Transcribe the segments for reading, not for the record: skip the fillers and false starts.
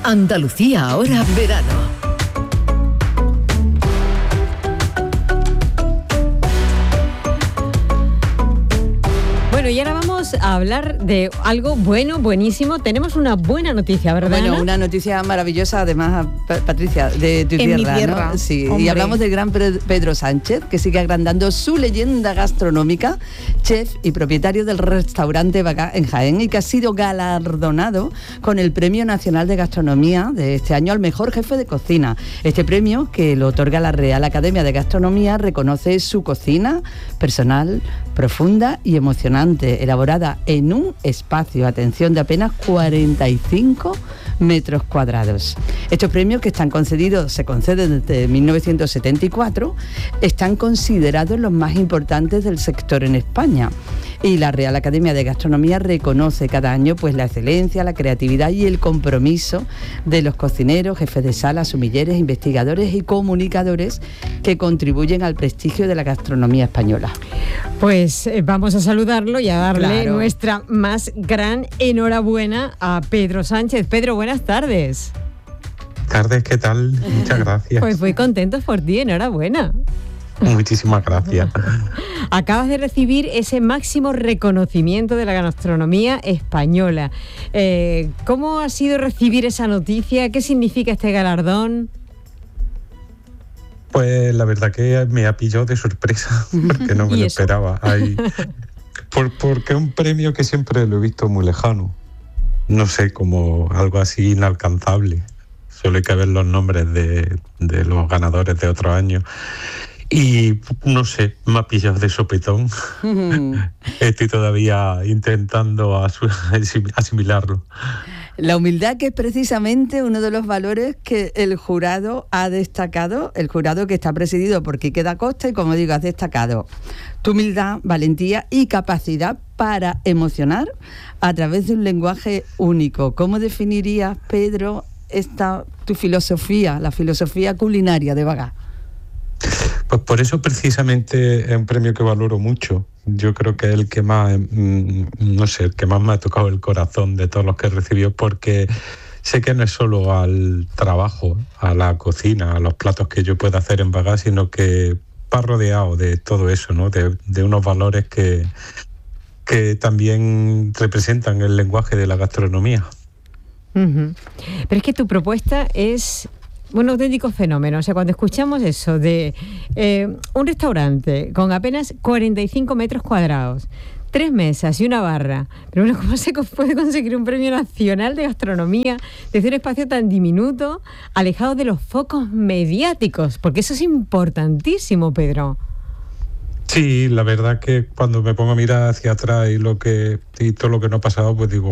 Andalucía ahora verano. Bueno, y ahora vamos a hablar de algo buenísimo. Tenemos una buena noticia, ¿verdad, Bueno, Ana? una noticia maravillosa, además, Patricia, de tu tierra, mi tierra, ¿no? Sí, hombre. y hablamos del gran Pedro Sánchez, que sigue agrandando su leyenda gastronómica, chef y propietario del restaurante Bagá en Jaén, y que ha sido galardonado con el Premio Nacional de Gastronomía de este año al mejor jefe de cocina. Este premio, que lo otorga la Real Academia de Gastronomía, reconoce su cocina personal, profunda y emocionante, elaborada en un espacio, atención, de apenas 45 metros cuadrados. Estos premios, que se conceden desde 1974, están considerados los más importantes del sector en España. Y la Real Academia de Gastronomía reconoce cada año pues la excelencia, la creatividad y el compromiso de los cocineros, jefes de sala, sumilleres, investigadores y comunicadores que contribuyen al prestigio de la gastronomía española. Pues vamos a saludarlo y a darle nuestra más gran enhorabuena a Pedro Sánchez. Pedro, buenas tardes. Tardes, ¿qué tal? Muchas gracias. Pues muy contentos por ti, enhorabuena. Muchísimas gracias. Acabas de recibir ese máximo reconocimiento de la gastronomía española. ¿Cómo ha sido recibir esa noticia? ¿Qué significa este galardón? Pues la verdad que me ha pillado de sorpresa, porque no me lo esperaba. Porque es un premio que siempre lo he visto muy lejano. No sé, como algo así inalcanzable. Solo hay que ver los nombres de los ganadores de otros años. Y no sé, me ha pillado de sopetón. Estoy todavía intentando asimilarlo. La humildad, que es precisamente uno de los valores que el jurado ha destacado, el jurado que está presidido por Quique da Costa, y como digo, has destacado tu humildad, valentía y capacidad para emocionar a través de un lenguaje único. ¿Cómo definirías, Pedro, tu filosofía, la filosofía culinaria de Bagá? Pues por eso precisamente es un premio que valoro mucho. Yo creo que es el que más, el que más me ha tocado el corazón de todos los que he recibido, porque sé que no es solo al trabajo, a la cocina, a los platos que yo pueda hacer en Bagá, sino que va rodeado de todo eso, ¿no? De unos valores que también representan el lenguaje de la gastronomía. Uh-huh. Pero es que tu propuesta es un auténtico fenómeno. O sea, cuando escuchamos eso de un restaurante con apenas 45 metros cuadrados, 3 mesas y una barra, pero bueno, ¿cómo se puede conseguir un premio nacional de gastronomía desde un espacio tan diminuto, alejado de los focos mediáticos? Porque eso es importantísimo, Pedro. Sí, la verdad que cuando me pongo a mirar hacia atrás y todo lo que no ha pasado, pues digo,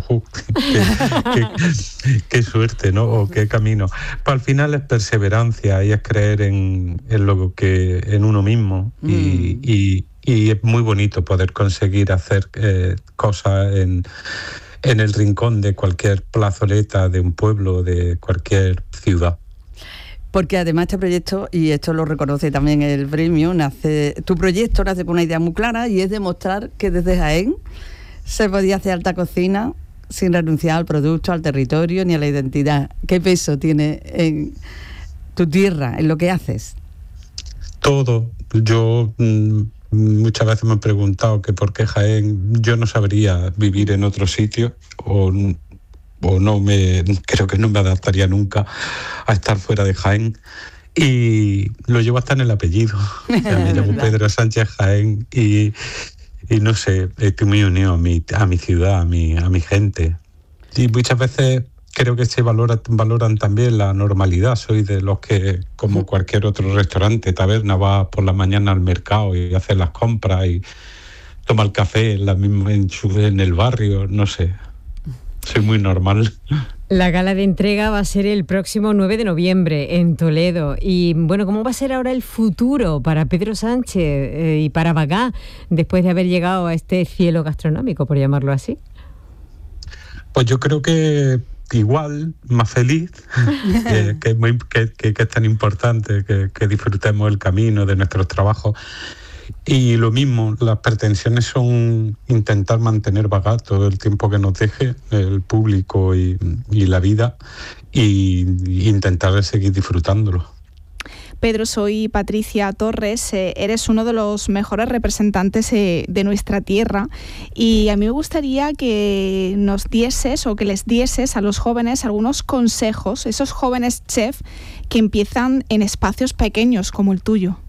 qué suerte, ¿no? O qué camino. Pues al final es perseverancia y es creer en uno mismo. Y es muy bonito poder conseguir hacer cosas en el rincón de cualquier plazoleta de un pueblo, de cualquier ciudad. Porque además este proyecto, y esto lo reconoce también el premio, tu proyecto nace con una idea muy clara, y es demostrar que desde Jaén se podía hacer alta cocina sin renunciar al producto, al territorio ni a la identidad. ¿Qué peso tiene en tu tierra, en lo que haces? Todo. Yo muchas veces me he preguntado que por qué Jaén. Yo no sabría vivir en otro sitio, creo que no me adaptaría nunca a estar fuera de Jaén, y lo llevo hasta en el apellido. O sea, me llamo Pedro Sánchez Jaén y no sé, estoy muy unido a mi ciudad, a mi gente, y muchas veces creo que se valoran también la normalidad. Soy de los que, como cualquier otro restaurante, taberna, va por la mañana al mercado y hace las compras y toma el café en el barrio, no sé. Soy muy normal. La gala de entrega va a ser el próximo 9 de noviembre en Toledo. Y bueno, ¿cómo va a ser ahora el futuro para Pedro Sánchez y para Bagá después de haber llegado a este cielo gastronómico, por llamarlo así? Pues yo creo que igual, más feliz, que es tan importante que disfrutemos el camino de nuestros trabajos. Y lo mismo, las pretensiones son intentar mantener vagar todo el tiempo que nos deje el público y la vida, y intentar seguir disfrutándolo. Pedro, soy Patricia Torres, eres uno de los mejores representantes de nuestra tierra, y a mí me gustaría que nos dieses o que les dieses a los jóvenes algunos consejos, esos jóvenes chefs que empiezan en espacios pequeños como el tuyo.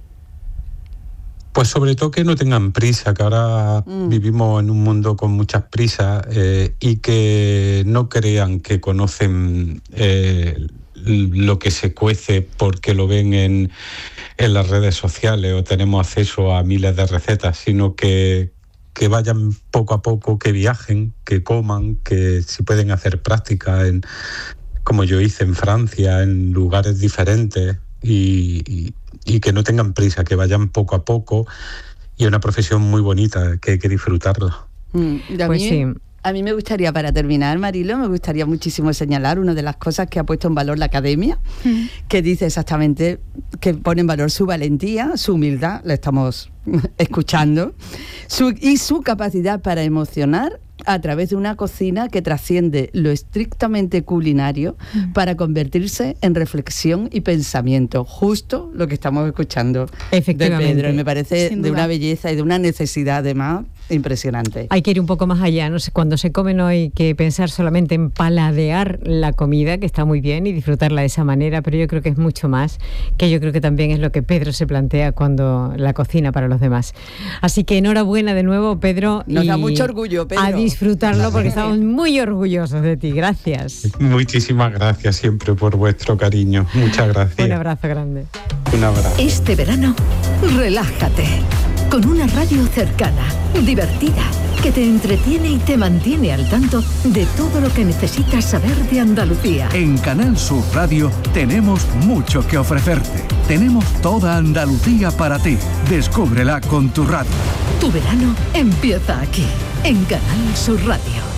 Pues sobre todo que no tengan prisa, que ahora vivimos en un mundo con muchas prisas, y que no crean que conocen lo que se cuece porque lo ven en las redes sociales o tenemos acceso a miles de recetas, sino que vayan poco a poco, que viajen, que coman, que si pueden hacer práctica, como yo hice en Francia, en lugares diferentes, y que no tengan prisa, que vayan poco a poco, y es una profesión muy bonita que hay que disfrutarla. Pues sí. A mí me gustaría, para terminar, Marilo, me gustaría muchísimo señalar una de las cosas que ha puesto en valor la Academia, que dice exactamente que pone en valor su valentía, su humildad, la estamos escuchando, y su capacidad para emocionar a través de una cocina que trasciende lo estrictamente culinario para convertirse en reflexión y pensamiento, justo lo que estamos escuchando de Pedro. Y me parece de una belleza y de una necesidad, además, impresionante. Hay que ir un poco más allá, no sé, cuando se come no hay que pensar solamente en paladear la comida, que está muy bien, y disfrutarla de esa manera, pero yo creo que es mucho más, que yo creo que también es lo que Pedro se plantea cuando la cocina para los demás. Así que enhorabuena de nuevo, Pedro. Nos da mucho orgullo, Pedro. A disfrutarlo, porque estamos muy orgullosos de ti. Gracias. Muchísimas gracias siempre por vuestro cariño. Muchas gracias. Un abrazo grande. Un abrazo. Este verano, relájate con una radio cercana, divertida, que te entretiene y te mantiene al tanto de todo lo que necesitas saber de Andalucía. En Canal Sur Radio tenemos mucho que ofrecerte. Tenemos toda Andalucía para ti. Descúbrela con tu radio. Tu verano empieza aquí, en Canal Sur Radio.